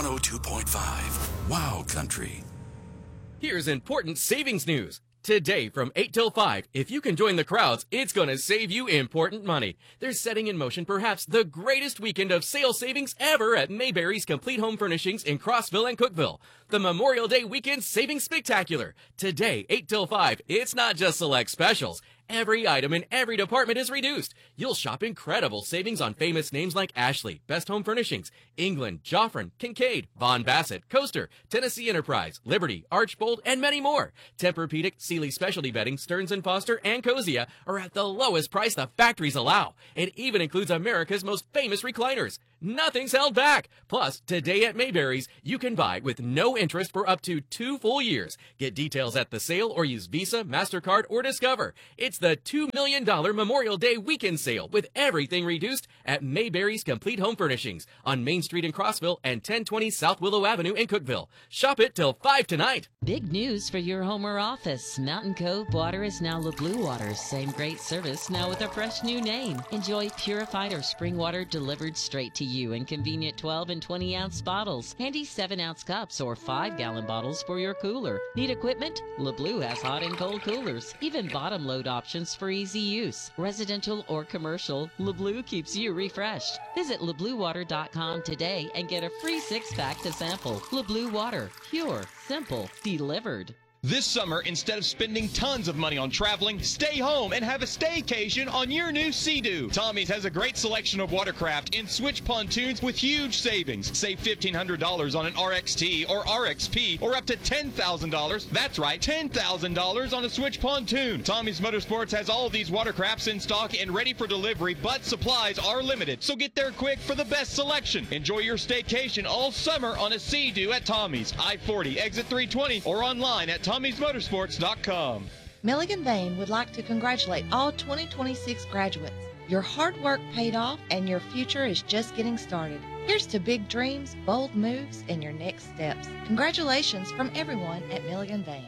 102.5 Wow Country. Here's important savings news. Today from 8 till 5, if you can join the crowds, it's going to save you important money. They're setting in motion perhaps the greatest weekend of sale savings ever at Mayberry's Complete Home Furnishings in Crossville and Cookeville. The Memorial Day Weekend Savings Spectacular. Today, 8 till 5, it's not just select specials. Every item in every department is reduced. You'll shop incredible savings on famous names like Ashley, Best Home Furnishings, England, Joffrin, Kincaid, Von Bassett, Coaster, Tennessee Enterprise, Liberty, Archbold, and many more. Tempur-Pedic, Sealy Specialty Bedding, Stearns & Foster, and Cosia are at the lowest price the factories allow. It even includes America's most famous recliners. Nothing's held back. Plus, today at Mayberry's, you can buy with no interest for up to 2 full years. Get details at the sale or use Visa, MasterCard, or Discover. It's the $2 million Memorial Day weekend sale with everything reduced at Mayberry's Complete Home Furnishings on Main Street in Crossville and 1020 South Willow Avenue in Cookeville. Shop it till 5 tonight. Big news for your home or office. Mountain Cove Water is now LeBlue Water. Same great service, now with a fresh new name. Enjoy purified or spring water delivered straight to you in convenient 12 and 20 ounce bottles. Handy 7-ounce cups or 5-gallon bottles for your cooler. Need equipment? LeBlue has hot and cold coolers. Even bottom load options for easy use. Residential or commercial, LeBlue keeps you refreshed. Visit LeBlueWater.com today and get a free 6-pack to sample. LeBlue Water. Pure. Simple. Delivered. This summer, instead of spending tons of money on traveling, stay home and have a staycation on your new Sea-Doo. Tommy's has a great selection of watercraft in switch pontoons with huge savings. Save $1,500 on an RXT or RXP or up to $10,000. That's right, $10,000 on a switch pontoon. Tommy's Motorsports has all these watercrafts in stock and ready for delivery, but supplies are limited. So get there quick for the best selection. Enjoy your staycation all summer on a Sea-Doo at Tommy's, I-40, exit 320, or online at Tommy'sMotorsports.com. Milligan Vane would like to congratulate all 2026 graduates. Your hard work paid off and your future is just getting started. Here's to big dreams, bold moves, and your next steps. Congratulations from everyone at Milligan Vane.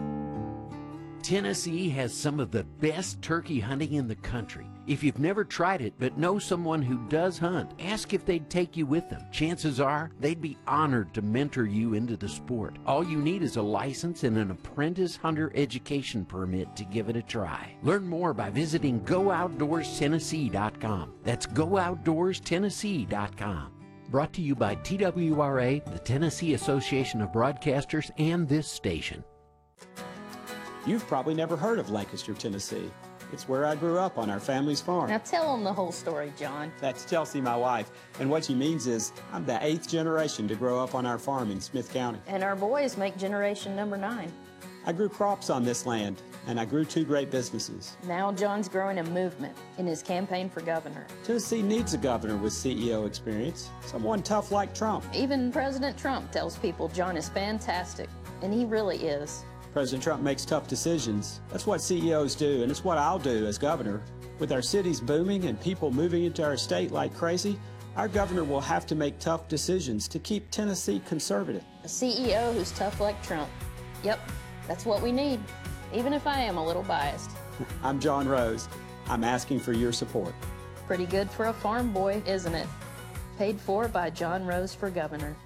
Tennessee has some of the best turkey hunting in the country. If you've never tried it but know someone who does hunt, ask if they'd take you with them. Chances are they'd be honored to mentor you into the sport. All you need is a license and an apprentice hunter education permit to give it a try. Learn more by visiting GoOutdoorsTennessee.com. That's GoOutdoorsTennessee.com. Brought to you by TWRA, the Tennessee Association of Broadcasters, and this station. You've probably never heard of Lancaster, Tennessee. It's where I grew up on our family's farm. Now tell them the whole story, John. That's Chelsea, my wife. And what she means is I'm the 8th generation to grow up on our farm in Smith County. And our boys make generation number 9. I grew crops on this land, and I grew 2 great businesses. Now John's growing a movement in his campaign for governor. Tennessee needs a governor with CEO experience, someone tough like Trump. Even President Trump tells people John is fantastic, and he really is. President Trump makes tough decisions. That's what CEOs do, and it's what I'll do as governor. With our cities booming and people moving into our state like crazy, our governor will have to make tough decisions to keep Tennessee conservative. A CEO who's tough like Trump. Yep, that's what we need, even if I am a little biased. I'm John Rose. I'm asking for your support. Pretty good for a farm boy, isn't it? Paid for by John Rose for governor.